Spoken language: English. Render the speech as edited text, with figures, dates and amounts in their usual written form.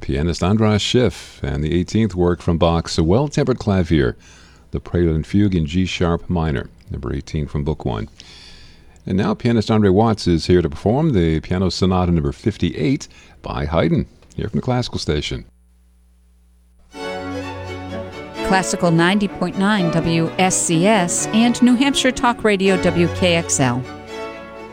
pianist Andras Schiff, and the 18th work from Bach's A Well-Tempered Clavier, the Prelude and Fugue in G-sharp minor, number 18 from Book 1. And now pianist Andre Watts is here to perform the Piano Sonata number 58 by Haydn, here from the Classical Station. Classical 90.9 WSCS and New Hampshire Talk Radio WKXL.